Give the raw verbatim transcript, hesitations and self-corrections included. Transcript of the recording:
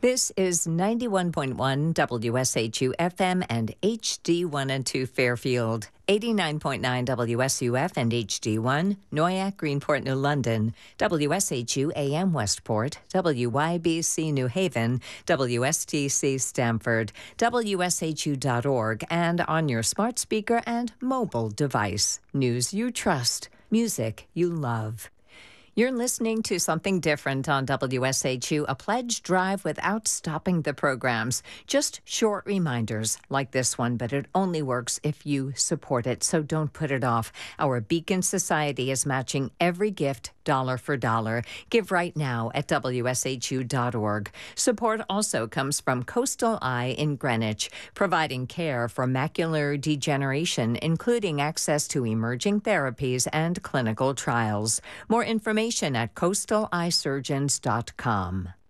This is ninety-one point one W S H U F M and H D one and two Fairfield, eighty-nine point nine W S U F and H D one, Noyak, Greenport, New London, W S H U A M Westport, W Y B C New Haven, W S T C Stamford, W S H U dot org, and on your smart speaker and mobile device. News you trust, music you love. You're listening to Something Different on W S H U, a pledge drive without stopping the programs. Just short reminders like this one, but it only works if you support it, so don't put it off. Our Beacon Society is matching every gift dollar for dollar. Give right now at W S H U dot org. Support also comes from Coastal Eye in Greenwich, providing care for macular degeneration, including access to emerging therapies and clinical trials. More information at coastal eye surgeons dot com.